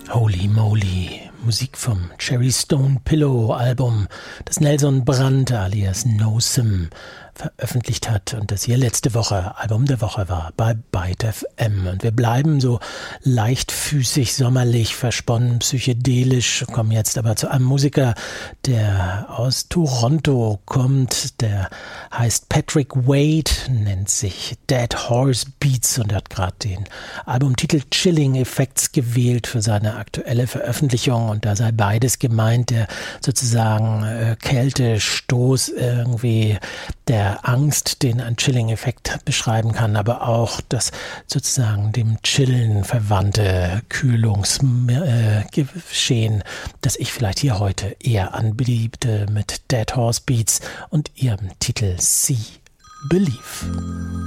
Holy Moly, Musik vom Cherry Stone Pillow Album, das Nelson Brandt alias No Sim veröffentlicht hat und das hier letzte Woche Album der Woche war bei Byte FM. Und wir bleiben so leichtfüßig, sommerlich, versponnen, psychedelisch, kommen jetzt aber zu einem Musiker, der aus Toronto kommt, der heißt Patrick Wade, nennt sich Dead Horse Beats und hat gerade den Albumtitel Chilling Effects gewählt für seine aktuelle Veröffentlichung, und da sei beides gemeint, der sozusagen Kältestoß irgendwie der Angst, den ein Chilling-Effekt beschreiben kann, aber auch das sozusagen dem Chillen verwandte Kühlungsgeschehen, das ich vielleicht hier heute eher anbiete mit Dead Horse Beats und ihrem Titel See Believe.